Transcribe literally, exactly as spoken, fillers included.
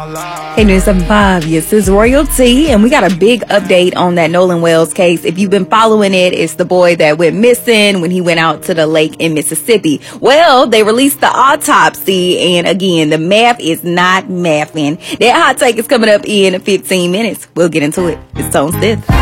Hey, News seven five, yes, this is Royalty, and we got a big update on that Nolan Wells case. If you've been following it, it's the boy that went missing when he went out to the lake in Mississippi. Well, they released the autopsy, and again, the math is not mathing. That hot take is coming up in fifteen minutes. We'll get into it. It's Tone Stith.